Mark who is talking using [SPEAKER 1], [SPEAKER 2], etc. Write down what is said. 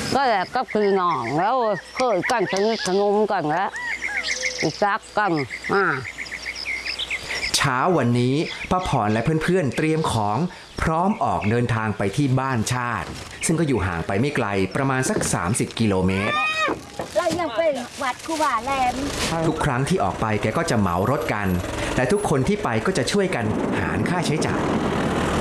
[SPEAKER 1] ก็แหละก็คือหนองแล้วเคยกันสนิทสนมกันแล้วจักกัน
[SPEAKER 2] เช้าวันนี้ป้าพรและเพื่อนๆเตรียมของพร้อมออกเดินทางไปที่บ้านชาติซึ่งก็อยู่ห่างไปไม่ไกลประมาณสัก30 กิโลเมตร
[SPEAKER 3] เรายังเป็นวัดคูบ่าแลม
[SPEAKER 2] ทุกครั้งที่ออกไปแกก็จะเหมารถกันและทุกคนที่ไปก็จะช่วยกันหารค่าใช้จ่าย